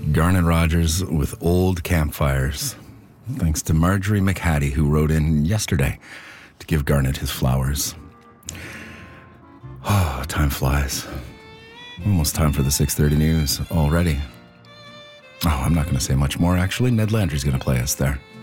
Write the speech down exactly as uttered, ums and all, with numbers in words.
Garnet Rogers with Old Campfires. Thanks to Marjorie McHattie, who wrote in yesterday to give Garnet his flowers. Oh, time flies. Almost time for the six thirty news already. Oh, I'm not going to say much more, actually. Ned Landry's going to play us there.